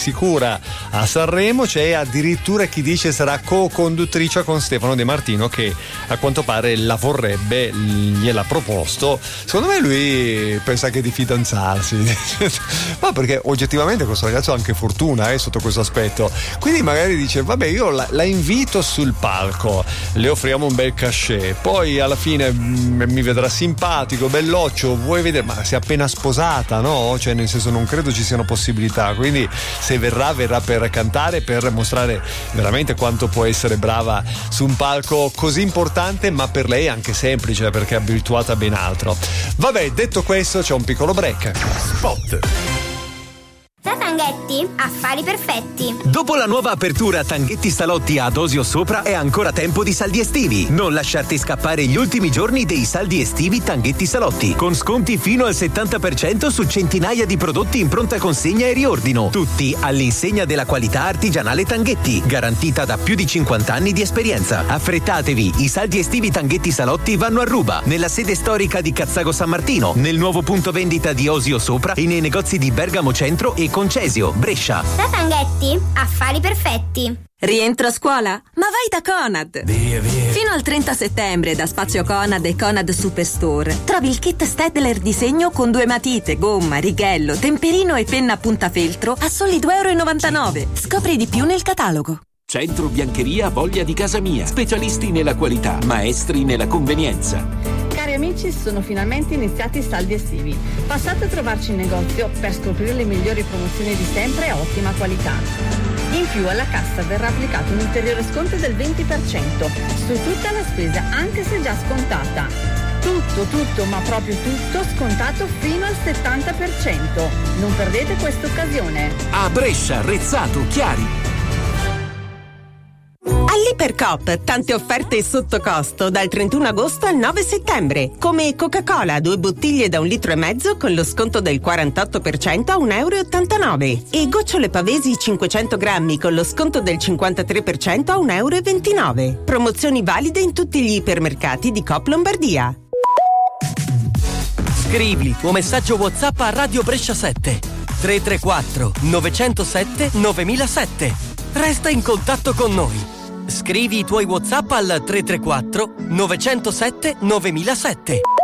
sicura a Sanremo. C'è addirittura chi dice sarà co-conduttrice con Stefano De Martino, che a quanto pare la vorrebbe, gliel'ha proposto. Secondo me lui pensa che di fidanzarsi ma perché oggettivamente questo ragazzo ha anche fortuna sotto questo aspetto, quindi magari dice vabbè, io la invito sul palco, le offriamo un bel cachet, poi alla fine mi vedrà simpatico, belloccio, vuoi vedere, ma si è appena sposata, no? Cioè nel senso non credo ci siano possibilità, quindi se verrà per cantare, per mostrare veramente quanto può essere brava su un palco così importante, ma per lei anche semplice perché è abituata a ben altro. Vabbè, detto questo c'è un piccolo break. Spot. Da Tanghetti, affari perfetti. Dopo la nuova apertura Tanghetti Salotti ad Osio Sopra è ancora tempo di saldi estivi. Non lasciarti scappare gli ultimi giorni dei saldi estivi Tanghetti Salotti, con sconti fino al 70% su centinaia di prodotti in pronta consegna e riordino, tutti all'insegna della qualità artigianale Tanghetti, garantita da più di 50 anni di esperienza. Affrettatevi, i saldi estivi Tanghetti Salotti vanno a ruba, nella sede storica di Cazzago San Martino, nel nuovo punto vendita di Osio Sopra e nei negozi di Bergamo Centro e Concesio, Brescia. Da Tanghetti, affari perfetti. Rientro a scuola? Ma vai da Conad! Via. Fino al 30 settembre da Spazio Conad e Conad Superstore trovi il kit Stedler disegno con 2 matite, gomma, righello, temperino e penna a puntafeltro a soli €2,99. Scopri di più nel catalogo. Centro Biancheria Voglia di Casa Mia. Specialisti nella qualità, maestri nella convenienza. Cari amici, sono finalmente iniziati i saldi estivi. Passate a trovarci in negozio per scoprire le migliori promozioni di sempre a ottima qualità. In più alla cassa verrà applicato un ulteriore sconto del 20% su tutta la spesa, anche se già scontata. Tutto, ma proprio tutto scontato fino al 70%. Non perdete questa occasione. A Brescia, Rezzato, Chiari. All'Ipercoop, tante offerte sotto costo dal 31 agosto al 9 settembre. Come Coca-Cola, 2 bottiglie da 1,5 litri con lo sconto del 48% a €1,89 e gocciole Pavesi 500 grammi con lo sconto del 53% a €1,29. Promozioni valide in tutti gli ipermercati di Coop Lombardia. Scrivi il tuo messaggio WhatsApp a Radio Brescia 7 334 907 9007. Resta in contatto con noi. Scrivi i tuoi WhatsApp al 334 907 9007.